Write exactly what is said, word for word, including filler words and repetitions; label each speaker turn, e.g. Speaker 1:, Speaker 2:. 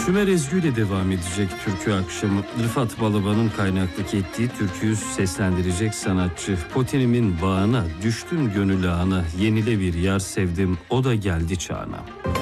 Speaker 1: Sümer Ezgü ile devam edecek türkü akşamı. Rıfat Balaban'ın kaynaklık ettiği türküyü seslendirecek sanatçı. Potinimin bağına, düştüm gönül ağına, yenile bir yar sevdim, o da geldi çağına.